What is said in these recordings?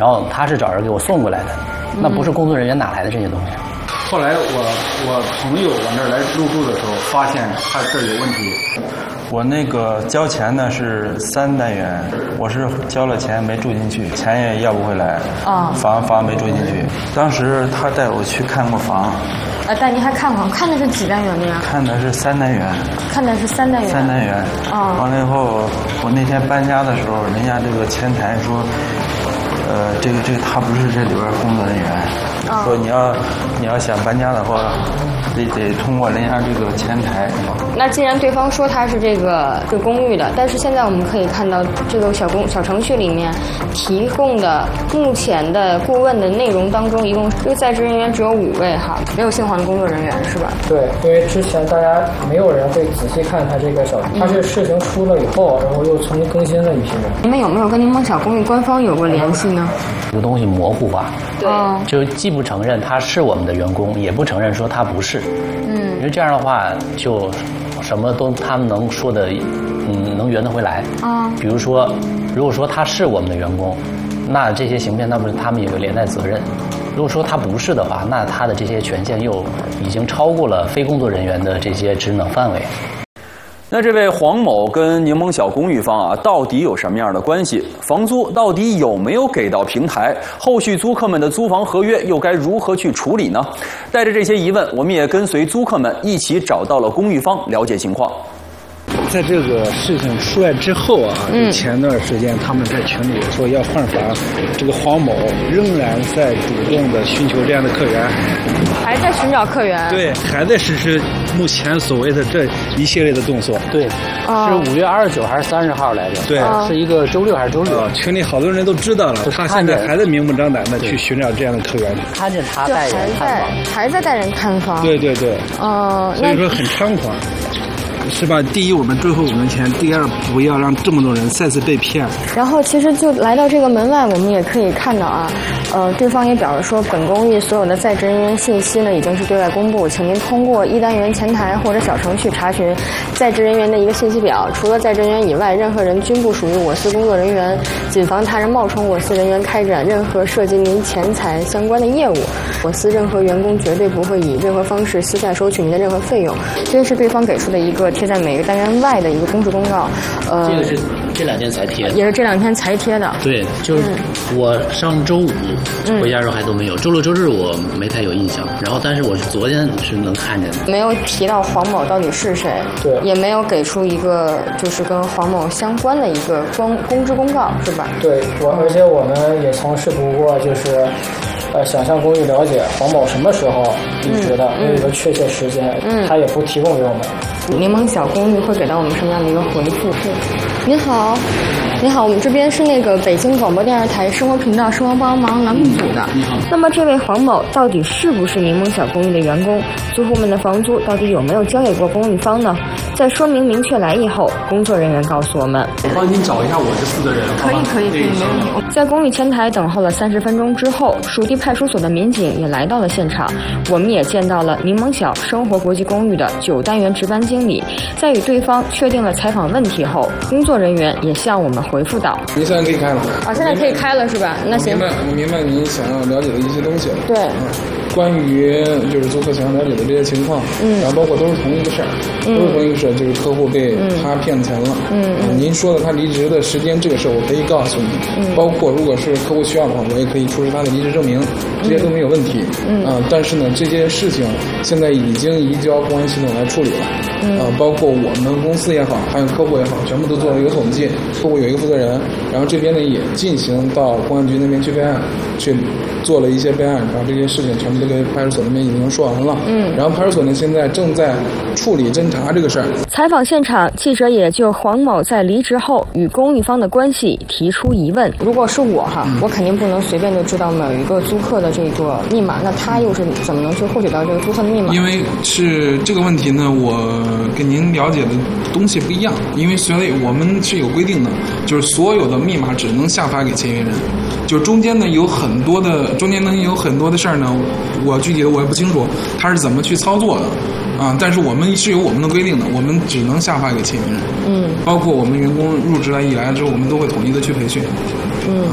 然后他是找人给我送过来的，那不是工作人员哪来的这些东西？ 后来我朋友往这儿来入住的时候，发现他这儿有问题。 我那个交钱呢是3单元，我是交了钱没住进去，钱也要不回来，房没住进去。当时他带我去看过房， 但您还看过，看的是几单元的呀？ 看的是3单元。 看的是3单元。 3单元。完了以后，我那天搬家的时候，人家这个前台说，这个他不是这里边工作人员，说你要想搬家的话，得通过人家这个前台。 那既然对方说他是这个公寓的，但是现在我们可以看到这个小程序里面提供的目前的顾问的内容当中，一共这个在职人员只有5位哈，没有姓黄的工作人员是吧？ 对，因为之前大家没有人会仔细看他这个他是事情出了以后，然后又重新更新了一批人。 你们有没有跟柠檬小公寓官方有过联系呢？ 这个东西模糊化， 对， 就既不承认他是我们的员工，也不承认说他不是。因为这样的话，就什么都他们能说的，能圆得回来。比如说，如果说他是我们的员工，那这些行骗那不是他们有个连带责任。如果说他不是的话，那他的这些权限又已经超过了非工作人员的这些职能范围。 那这位黄某跟柠檬小公寓方啊，到底有什么样的关系？房租到底有没有给到平台？后续租客们的租房合约又该如何去处理呢？带着这些疑问，我们也跟随租客们一起找到了公寓方，了解情况。 在这个事情出来之后啊，前段时间他们在群里说要换房，这个黄某仍然在主动的寻求这样的客源， 还在寻找客源。 对，还在实施目前所谓的这一系列的动作。 对，是5月29还是30号来着？ 对， 是一个周6还是周日？ 群里好多人都知道了，他现在还在明目张胆的去寻找这样的客源， 看见他带人看房， 还在带人看房。 对对对，所以说很猖狂。是吧？第一，我们追回我们的钱；第二，不要让这么多人再次被骗。 然后，其实就来到这个门外，我们也可以看到啊，对方也表示说，本公寓所有的在职人员信息呢已经是对外公布，请您通过1单元前台或者小程序查询在职人员的一个信息表。除了在职人员以外，任何人均不属于我司工作人员，谨防他人冒充我司人员开展任何涉及您钱财相关的业务。我司任何员工绝对不会以任何方式私下收取您的任何费用。这是对方给出的一个贴在每个单元外的一个公示公告。 这个是这2天才贴的， 也是这2天才贴的。 对，就是我上周5回家时候还都没有，周6周日我没太有印象，然后但是我是昨天是能看见的。 没有提到黄某到底是谁， 对， 也没有给出一个就是跟黄某相关的一个公知公告，是吧？ 对，而且我们也曾试图过，就是想向公寓了解黄某什么时候离职的，有一个确切时间，他也不提供给我们。 柠檬小公寓会给到我们什么样的一个回复？您好，您好，我们这边是那个北京广播电视台生活频道生活帮忙栏目组的。 你好。 那么这位黄某到底是不是柠檬小公寓的员工？租户们的房租到底有没有交给过公寓方呢？在说明明确来意后，工作人员告诉我们， 我帮您找一下我的负责人。 可以，没问题。在公寓前台等候了30分钟之后，属地派出所的民警也来到了现场，我们也见到了柠檬小生活国际公寓的9单元值班经理。在与对方确定了采访问题后，工作人员也向我们回复道：“ 您现在可以开了。” 现在可以开了是吧？那行。 我明白您想要了解的一些东西了。 对。 关于就是租客想要了解的这些情况，然后包括都是同一个事儿，就是客户被他骗钱了。您说的他离职的时间这个事儿，我可以告诉你。包括如果是客户需要的话，我也可以出示他的离职证明，这些都没有问题。但是呢，这些事情现在已经移交公安系统来处理了。包括我们公司也好，还有客户也好，全部都做了一个统计，客户有一个负责人，然后这边呢也进行到公安局那边去备案，去做了一些备案，然后这些事情全部都给派出所那边已经说完了。然后派出所呢现在正在处理侦查这个事儿。 采访现场，记者也就黄某在离职后与公寓方的关系提出疑问。如果是我我肯定不能随便就知道某一个租客的这个密码，那他又是怎么能去获取到这个租客的密码？ 因为是这个问题呢，我跟您了解的东西不一样，因为所以我们是有规定的，就是所有的密码只能下发给签约人，就中间呢有很多的事儿呢，我具体的我也不清楚他是怎么去操作的但是我们是有我们的规定的，我们只能下发给签约人。包括我们员工入职来之后，我们都会统一的去培训。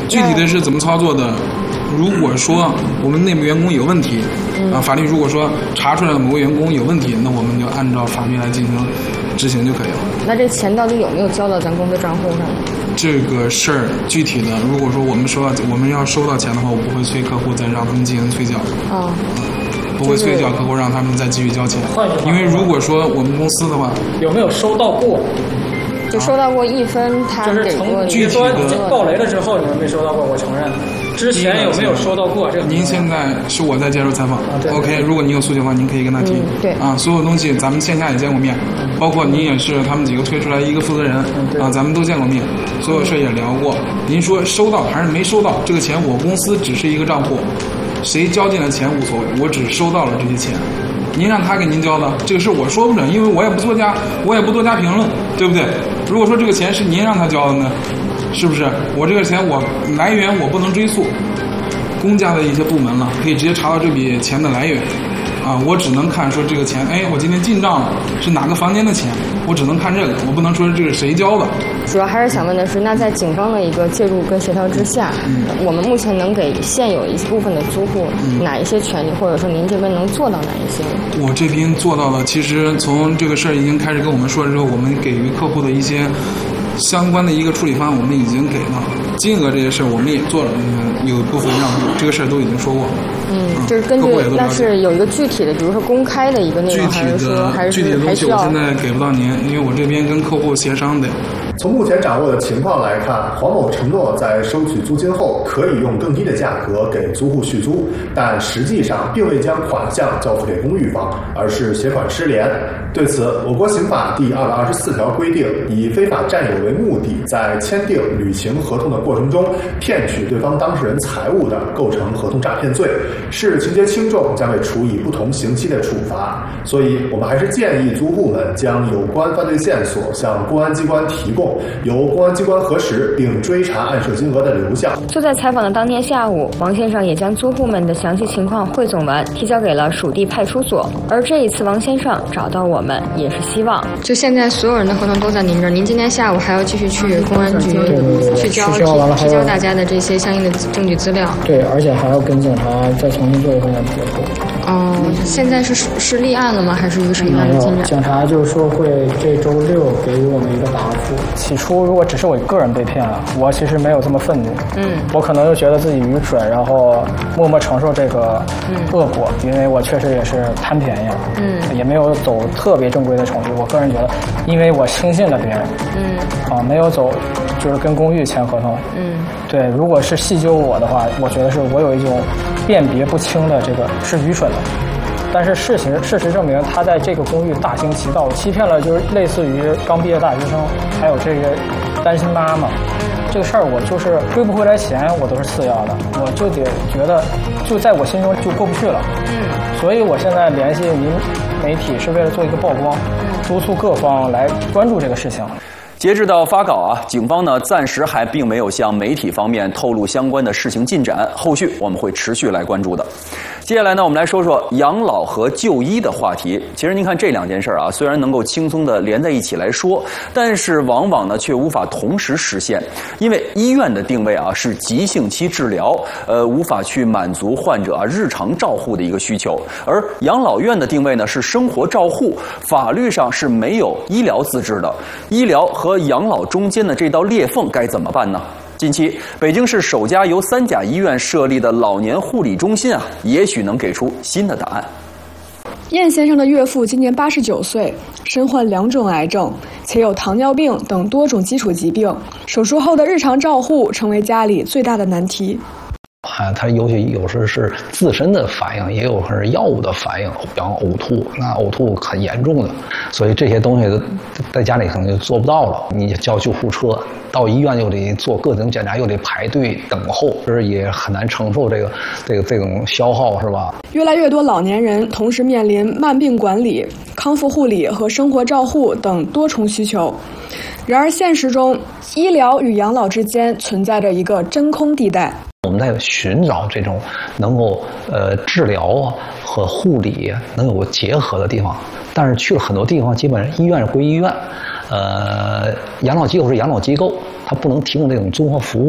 具体的是怎么操作的？如果说我们内部员工有问题，法律如果说查出来某个员工有问题，那我们就按照法律来进行执行就可以了。 那这钱到底有没有交到咱公司账户上？ 这个事儿具体的，如果说我们要收到钱的话，我不会催客户再让他们进行催缴。不会催缴客户让他们再继续交钱。因为如果说我们公司的话， 有没有收到过？ 就收到过1分，他给过。 据说已经爆雷了之后，你们没收到过，我承认。之前有没有收到过？这个您现在是我在接受采访。OK， 如果您有诉求的话，您可以跟他提。 对啊，所有东西咱们线下也见过面，包括您也是他们几个推出来一个负责人啊，咱们都见过面，所有事也聊过。您说收到还是没收到？这个钱我公司只是一个账户，谁交进了钱无所谓，我只收到了这些钱。您让他给您交的，这个事我说不准，因为我也不多加评论，对不对？如果说这个钱是您让他交的呢，是不是？我这个钱我来源我不能追溯，公家的一些部门了，可以直接查到这笔钱的来源。我只能看说这个钱，我今天进账了，是哪个房间的钱，我只能看这个，我不能说这个谁交的。 主要还是想问的是，那在警方的一个介入跟协调之下，我们目前能给现有一部分的租户哪一些权利，或者说您这边能做到哪一些？ 我这边做到了，其实从这个事儿已经开始跟我们说了之后，我们给予客户的一些相关的一个处理方案，我们已经给了。金额这些事儿我们也做了，有部分让步，这个事儿都已经说过。 就是根据那是有一个具体的，比如说公开的一个内容，还是说具体的东西我现在给不到您，因为我这边跟客户协商的。 从目前掌握的情况来看，黄某承诺在收取租金后可以用更低的价格给租户续租，但实际上并未将款项交付给公寓方，而是携款失联。对此，我国刑法第224条规定，以非法占有为目的，在签订履行合同的过程中骗取对方当事人财物的，构成合同诈骗罪，是情节轻重，将被处以不同刑期的处罚。所以我们还是建议租户们将有关犯罪线索向公安机关提供，由公安机关核实并追查案涉金额的流向。 就在采访的当天下午，王先生也将租户们的详细情况汇总完，提交给了属地派出所。而这一次王先生找到我们，也是希望。就现在所有人的合同都在您这儿，您今天下午还要继续去公安局去提交大家的这些相应的证据资料。 对，而且还要跟警察再重新做一份结果。 现在是立案了吗？还是一个什么样的进展？ 警察就是说会这周6给予我们一个答复。起初如果只是我个人被骗了，我其实没有这么愤怒。我可能就觉得自己愚蠢，然后默默承受这个恶果，因为我确实也是贪便宜。也没有走特别正规的程序。我个人觉得，因为我轻信了别人。没有走就是跟公寓签合同。对，如果是细究我的话，我觉得是我有一种辨别不清的这个是愚蠢的。但是事实证明，他在这个公寓大行其道，欺骗了就是类似于刚毕业大学生，还有这个单亲妈妈。这个事儿我就是追不回来钱，我都是次要的，我就得觉得就在我心中就过不去了。所以我现在联系您媒体是为了做一个曝光，督促各方来关注这个事情。 截至到发稿警方呢暂时还并没有向媒体方面透露相关的事情进展，后续我们会持续来关注的。接下来呢，我们来说说养老和就医的话题。其实您看这两件事虽然能够轻松的连在一起来说，但是往往呢却无法同时实现，因为医院的定位是急性期治疗，无法去满足患者日常照护的一个需求，而养老院的定位呢是生活照护，法律上是没有医疗资质的，医疗和养老中间的这道裂缝该怎么办呢？近期，北京市首家由3甲医院设立的老年护理中心也许能给出新的答案。 燕先生的岳父今年89岁，身患2种癌症，且有糖尿病等多种基础疾病，手术后的日常照护成为家里最大的难题。 它有时是自身的反应，也有时是药物的反应，比方呕吐，那呕吐很严重的，所以这些东西在家里可能就做不到了。你叫救护车，到医院又得做各种检查，又得排队等候，就是也很难承受这种消耗，是吧？ 越来越多老年人同时面临慢病管理、康复护理和生活照护等多重需求。然而现实中，医疗与养老之间存在着一个真空地带。 我们在寻找这种能够治疗和护理能有结合的地方，但是去了很多地方，基本上医院归医院，养老机构是养老机构，它不能提供这种综合服务。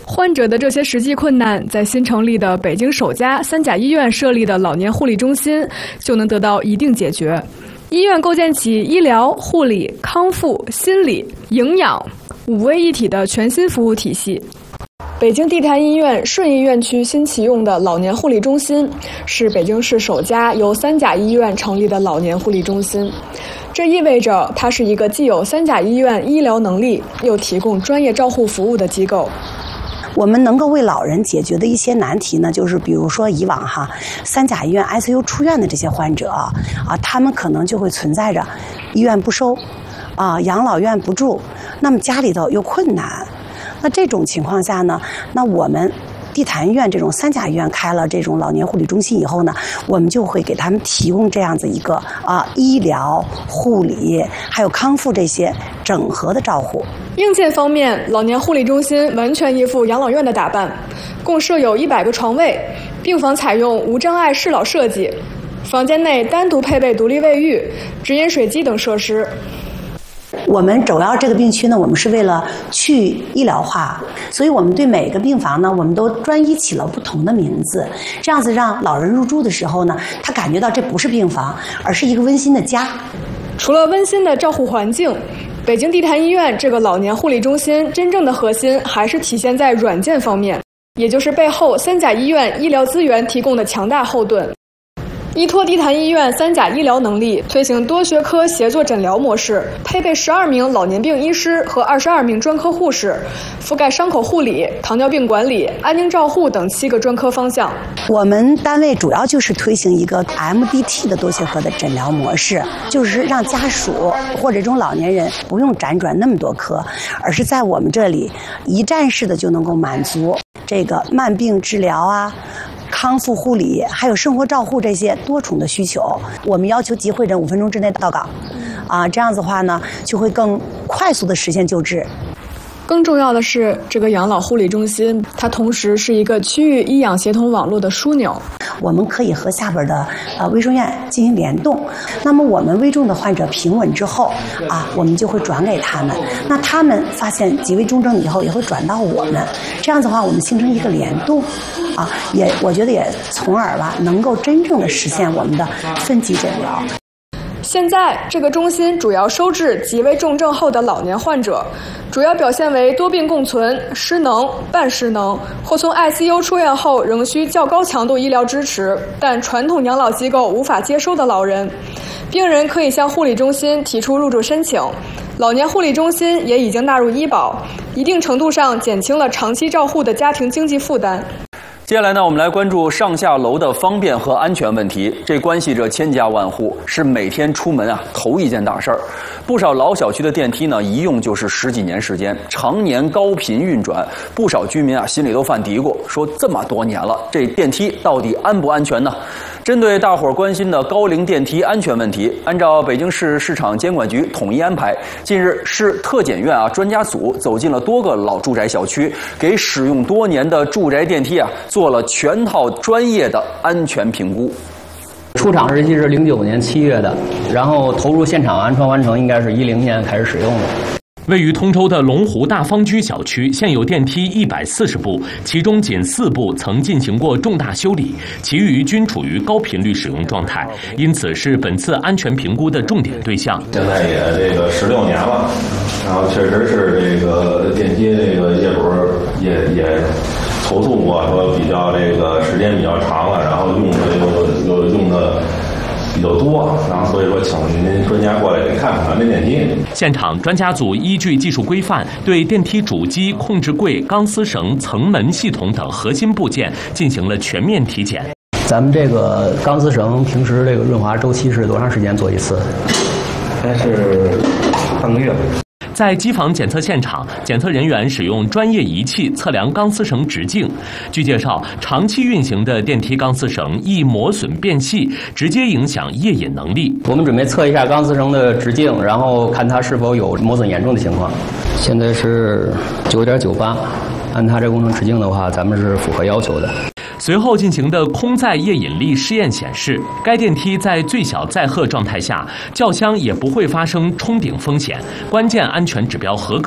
患者的这些实际困难，在新成立的北京首家3甲医院设立的老年护理中心就能得到一定解决。医院构建起医疗、护理、康复、心理、营养5位一体的全新服务体系。北京地坛医院顺义院区新启用的老年护理中心，是北京市首家由3甲医院成立的老年护理中心。这意味着它是一个既有3甲医院医疗能力，又提供专业照护服务的机构。 我们能够为老人解决的一些难题呢，就是比如说以往3甲医院 ICU 出院的这些患者他们可能就会存在着医院不收养老院不住，那么家里头又困难。那这种情况下呢，那我们地坛医院这种3甲医院开了这种老年护理中心以后呢，我们就会给他们提供这样子一个医疗、护理还有康复这些整合的照护。 硬件方面，老年护理中心完全依附养老院的打扮，共设有100个床位，病房采用无障碍适老设计，房间内单独配备独立卫浴、直饮水机等设施。 我们主要这个病区呢，我们是为了去医疗化，所以我们对每个病房呢，我们都专一起了不同的名字，这样子让老人入住的时候呢，他感觉到这不是病房，而是一个温馨的家。 除了温馨的照护环境，北京地坛医院这个老年护理中心真正的核心还是体现在软件方面，也就是背后3甲医院医疗资源提供的强大后盾。依托地坛医院3甲医疗能力，推行多学科协作诊疗模式，配备12名老年病医师和22名专科护士，覆盖伤口护理、糖尿病管理、安宁照护等7个专科方向。 我们单位主要就是推行一个 MDT 的多学科的诊疗模式，就是让家属或者这种老年人不用辗转那么多科，而是在我们这里一站式的就能够满足这个慢病治疗康复护理还有生活照护这些多重的需求。我们要求急会诊5分钟之内到岗这样子的话呢，就会更快速的实现救治。 更重要的是，这个养老护理中心它同时是一个区域医养协同网络的枢纽， 我们可以和下边的卫生院进行联动。那么我们危重的患者平稳之后我们就会转给他们，那他们发现极为重症以后也会转到我们，这样子的话我们形成一个联动我觉得也从而能够真正的实现我们的分级诊疗。 现在这个中心主要收治极为重症后的老年患者，主要表现为多病共存、失能、半失能，或从 ICU 出院后仍需较高强度医疗支持，但传统养老机构无法接收的老人。病人可以向护理中心提出入住申请，老年护理中心也已经纳入医保，一定程度上减轻了长期照护的家庭经济负担。 接下来呢，我们来关注上下楼的方便和安全问题，这关系着千家万户，是每天出门头一件大事儿。不少老小区的电梯呢，一用就是10几年时间，常年高频运转，不少居民心里都犯嘀咕，说这么多年了，这电梯到底安不安全呢？针对大伙儿关心的高龄电梯安全问题，按照北京市市场监管局统一安排，近日市特检院专家组走进了多个老住宅小区，给使用多年的住宅电梯做了全套专业的安全评估。 出厂日期是09年7月的，然后投入现场安装完成应该是10年开始使用的。 位于通州的龙湖大方居小区，现有电梯140部，其中仅4部曾进行过重大修理，其余均处于高频率使用状态，因此是本次安全评估的重点对象。 现在也16年了，然后确实是这个电梯业主也投诉过，说比较时间比较长了，然后用的比较多，然后所以说请您专家过来给看看咱这电梯。 现场专家组依据技术规范，对电梯主机、控制柜、钢丝绳、层门系统等核心部件进行了全面体检。 咱们这个钢丝绳平时这个润滑周期是多长时间做一次？ 应该是半个月。 在机房检测现场，检测人员使用专业仪器测量钢丝绳直径。据介绍，长期运行的电梯钢丝绳易磨损变细，直接影响液引能力。 我们准备测一下钢丝绳的直径，然后看它是否有磨损严重的情况。现在是9.98，按它这工程直径的话，咱们是符合要求的。 随后进行的空载液引力试验显示，该电梯在最小载荷状态下，轿厢也不会发生冲顶风险，关键安全指标合格。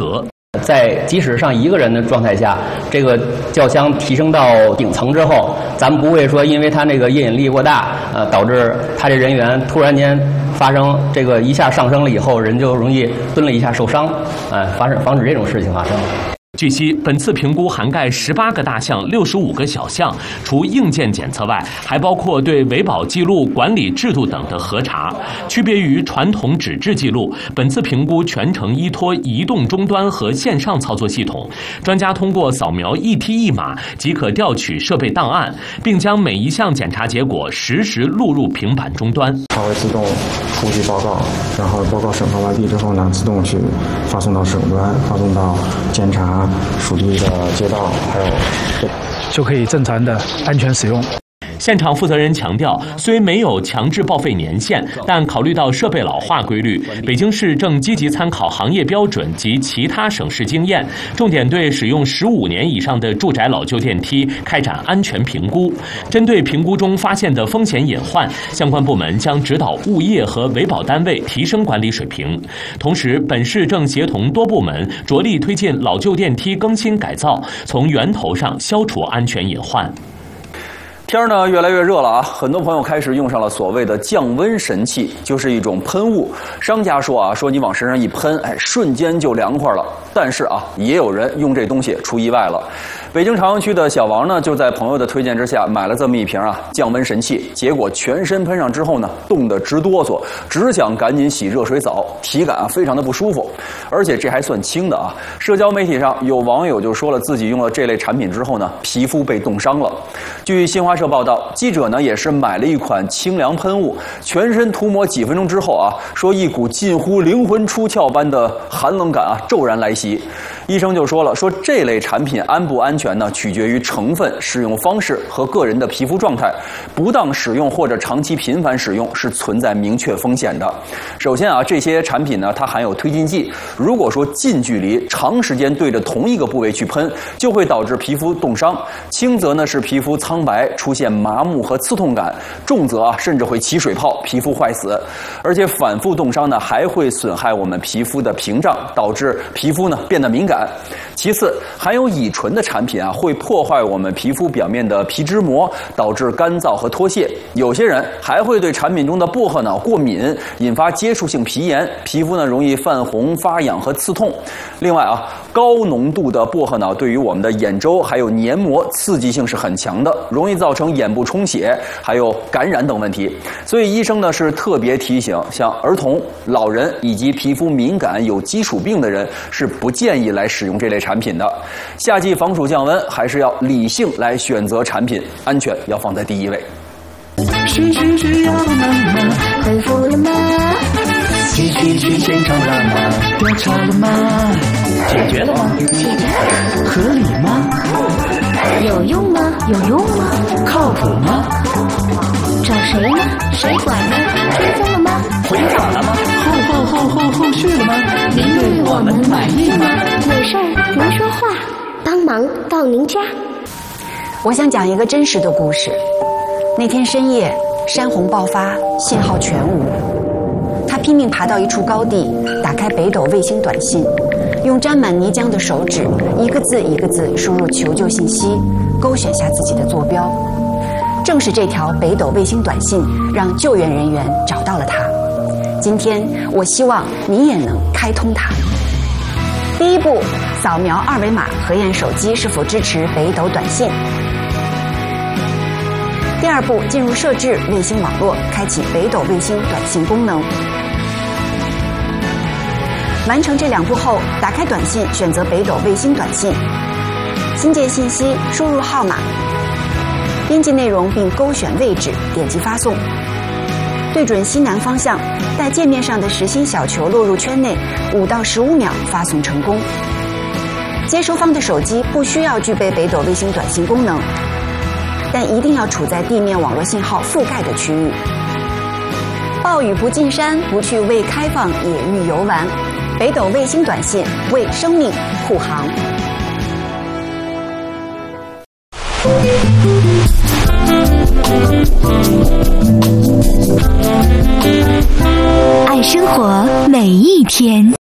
即使上一个人的状态下，这个轿厢提升到顶层之后，咱们不会说因为它那个夜引力过大，导致它这人员突然间发生这个一下上升了以后，人就容易蹲了一下受伤，防止这种事情发生。 据悉，本次评估涵盖18个大项、65个小项，除硬件检测外，还包括对维保记录、管理制度等的核查。区别于传统纸质记录，本次评估全程依托移动终端和线上操作系统，专家通过扫描一梯一码即可调取设备档案，并将每一项检查结果实时录入平板终端。 它会自动出具报告，然后报告审核完毕之后呢，自动去发送到使用端，发送到监察属地的街道，还有就可以正常的安全使用。 现场负责人强调，虽没有强制报废年限，但考虑到设备老化规律，北京市正积极参考行业标准及其他省市经验，重点对使用15年以上的住宅老旧电梯开展安全评估。针对评估中发现的风险隐患，相关部门将指导物业和维保单位提升管理水平。同时，本市正协同多部门着力推进老旧电梯更新改造，从源头上消除安全隐患。 天呢越来越热了啊，很多朋友开始用上了所谓的降温神器，就是一种喷雾。商家说你往身上一喷，瞬间就凉快了。但是也有人用这东西出意外了。北京朝阳区的小王呢，就在朋友的推荐之下买了这么一瓶降温神器，结果全身喷上之后呢，冻得直哆嗦，只想赶紧洗热水澡，体感非常的不舒服。而且这还算轻的啊。社交媒体上有网友就说了，自己用了这类产品之后呢，皮肤被冻伤了。据新华社报道，记者呢也是买了一款清凉喷雾，全身涂抹几分钟之后说一股近乎灵魂出窍般的寒冷感骤然来袭。医生就说了，这类产品安不安全呢，取决于成分、使用方式和个人的皮肤状态。不当使用或者长期频繁使用是存在明确风险的。首先这些产品呢，它含有推进剂。如果说近距离、长时间对着同一个部位去喷，就会导致皮肤冻伤。轻则呢是皮肤苍白，出现麻木和刺痛感；重则甚至会起水泡，皮肤坏死。而且反复冻伤呢，还会损害我们皮肤的屏障，导致皮肤呢变得敏感。其次，含有乙醇的产品会破坏我们皮肤表面的皮脂膜，导致干燥和脱屑。有些人还会对产品中的薄荷脑过敏，引发接触性皮炎，皮肤呢容易泛红、发痒和刺痛。另外高浓度的薄荷脑对于我们的眼周还有黏膜刺激性是很强的，容易造成眼部充血，还有感染等问题。所以医生呢是特别提醒，像儿童、老人以及皮肤敏感、有基础病的人是不建议来使用这类产品的。夏季防暑降温还是要理性来选择产品，安全要放在第一位。 需要妈妈回复了吗？去现场了吗？调查了吗？解决了吗？合理吗？有用吗？靠谱吗？找谁呢？谁管呢？追踪了吗？回访了吗？后续了吗？您对我们满意吗？有事儿您说话，帮忙到您家。 我想讲一个真实的故事。那天深夜，山洪爆发，信号全无。他拼命爬到一处高地，打开北斗卫星短信，用沾满泥浆的手指一个字一个字输入求救信息，勾选下自己的坐标。正是这条北斗卫星短信让救援人员找到了他。今天我希望你也能开通它。第一步，扫描二维码核验手机是否支持北斗短信。第二步，进入设置卫星网络，开启北斗卫星短信功能。完成这2步后，打开短信，选择北斗卫星短信，新建信息，输入号码，编辑内容并勾选位置，点击发送。对准西南方向，待界面上的实心小球落入圈内，5到15秒发送成功。接收方的手机不需要具备北斗卫星短信功能，但一定要处在地面网络信号覆盖的区域。暴雨不进山，不去未开放野域游玩。北斗卫星短信为生命护航。 爱生活每一天。